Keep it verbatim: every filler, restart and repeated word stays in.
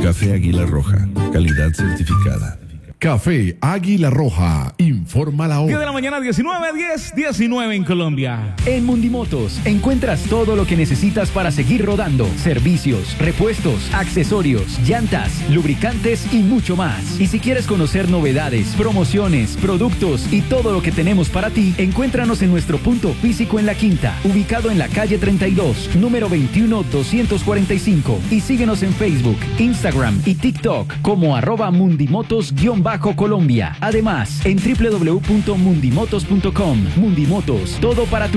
Café Águila Roja, calidad certificada. Café Águila Roja, informa la hora. diez de la mañana, diecinueve, diez, diecinueve en Colombia. En Mundimotos encuentras todo lo que necesitas para seguir rodando. Servicios, repuestos, accesorios, llantas, lubricantes y mucho más. Y si quieres conocer novedades, promociones, productos y todo lo que tenemos para ti, encuéntranos en nuestro punto físico en La Quinta, ubicado en la calle treinta y dos, número veintiuno doscientos cuarenta y cinco. Y síguenos en Facebook, Instagram y TikTok como arroba mundimotos-colombia. Además, en doble u doble u doble u punto mundimotos punto com. Mundimotos, todo para tu